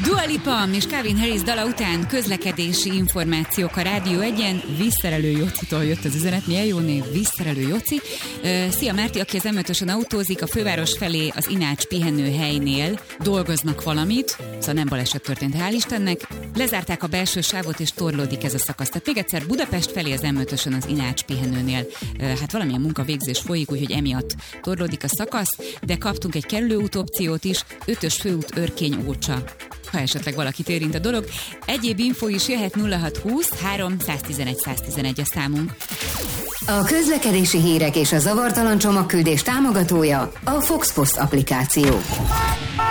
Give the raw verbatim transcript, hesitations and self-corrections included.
Dua Lipa és Calvin Harris dala után közlekedési információk a Rádió egyen. Visszerelő Jocitól jött az üzenet. Milyen jó név, Visszerelő Joci. Uh, szia Márti, aki az em ötösen autózik, a főváros felé az Inács pihenőhelynél dolgoznak valamit, szóval nem baleset történt, hál' Istennek. Lezárták a belső sávot, és torlódik ez a szakasz. Tehát még egyszer Budapest felé az em ötösen az Inács pihenőnél. Uh, hát valamilyen munkavégzés folyik, úgyhogy emiatt torlódik a szakasz, de kaptunk egy kerülőút opciót is, ötös főút Örkény Ócsa, ha esetleg valakit érint a dolog. Egyéb info is jöhet. Nulla hat húsz három tizenegy száz tizenegy a számunk. A közlekedési hírek és a zavartalan csomagküldés támogatója a Fox Post applikáció.